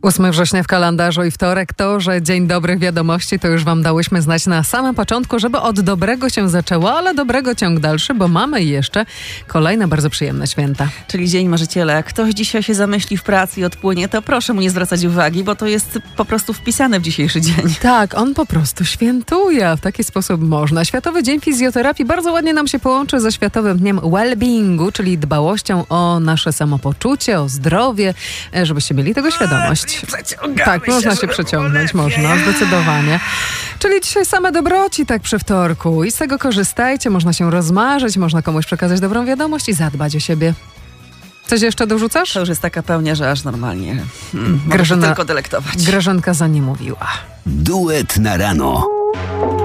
8 września w kalendarzu i wtorek to, że Dzień Dobrych Wiadomości to już wam dałyśmy znać na samym początku, żeby od dobrego się zaczęło, ale dobrego ciąg dalszy, bo mamy jeszcze kolejne bardzo przyjemne święta. Czyli Dzień Marzyciela. Jak ktoś dzisiaj się zamyśli w pracy i odpłynie, to proszę mu nie zwracać uwagi, bo to jest po prostu wpisane w dzisiejszy dzień. Tak, on po prostu świętuje. W taki sposób można. Światowy Dzień Fizjoterapii bardzo ładnie nam się połączy ze Światowym Dniem Wellbeingu, czyli dbałością o nasze samopoczucie, o zdrowie, żebyście mieli tego świadomość. Tak, można się przeciągnąć, można, zdecydowanie. Czyli dzisiaj same dobroci, tak przy wtorku. I z tego korzystajcie, można się rozmarzyć, można komuś przekazać dobrą wiadomość i zadbać o siebie. Coś jeszcze dorzucasz? To już jest taka pełnia, że aż normalnie Grażyna, tylko delektować. Grażynka za nie mówiła. Duet na rano.